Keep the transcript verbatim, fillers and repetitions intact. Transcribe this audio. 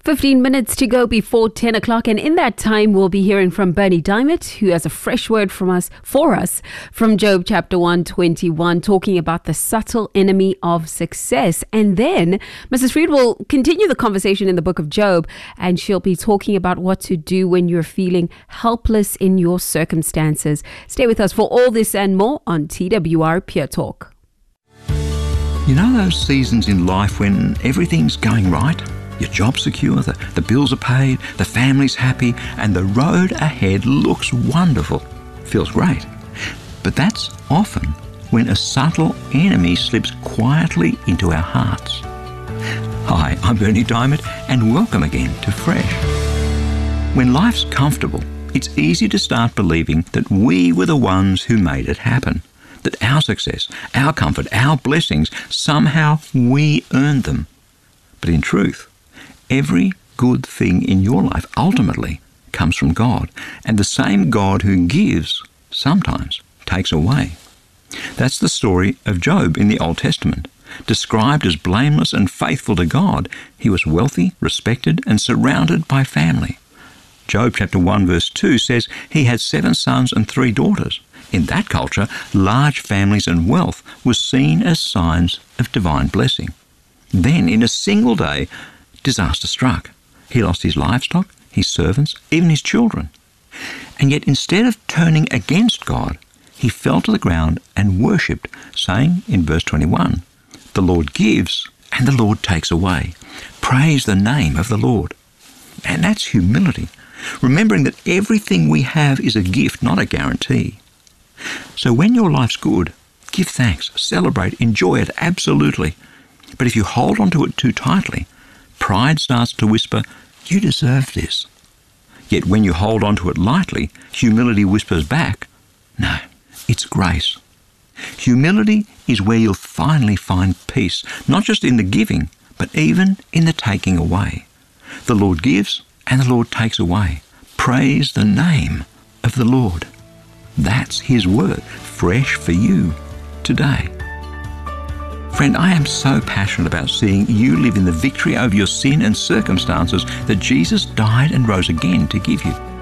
fifteen minutes to go before ten o'clock, and in that time we'll be hearing from Bernie Diamond, who has a fresh word from us for us from Job chapter one twenty-one, talking about the subtle enemy of success. And then Missus Freed will continue the conversation in the book of Job, and she'll be talking about what to do when you're feeling helpless in your circumstances. Stay with us for all this and more on T W R Pure Talk. You know those seasons in life when everything's going right? Your job's secure, the, the bills are paid, the family's happy, and the road ahead looks wonderful. Feels great. But that's often when a subtle enemy slips quietly into our hearts. Hi, I'm Bernie Diamond, and welcome again to Fresh. When life's comfortable, it's easy to start believing that we were the ones who made it happen. That our success, our comfort, our blessings, somehow we earned them. But in truth, every good thing in your life ultimately comes from God, and the same God who gives sometimes takes away. That's the story of Job in the Old Testament. Described as blameless and faithful to God, he was wealthy, respected, and surrounded by family. Job chapter one verse two says he had seven sons and three daughters. In that culture, large families and wealth was seen as signs of divine blessing. Then, in a single day, disaster struck. He lost his livestock, his servants, even his children. And yet instead of turning against God, he fell to the ground and worshipped, saying in verse twenty-one, "The Lord gives and the Lord takes away. Praise the name of the Lord." And that's humility, remembering that everything we have is a gift, not a guarantee. So when your life's good, give thanks, celebrate, enjoy it absolutely. But if you hold on to it too tightly, pride starts to whisper, "You deserve this." Yet when you hold on to it lightly, humility whispers back, "No, it's grace." Humility is where you'll finally find peace, not just in the giving, but even in the taking away. The Lord gives and the Lord takes away. Praise the name of the Lord. That's His word, fresh for you today. Friend, I am so passionate about seeing you live in the victory over your sin and circumstances that Jesus died and rose again to give you.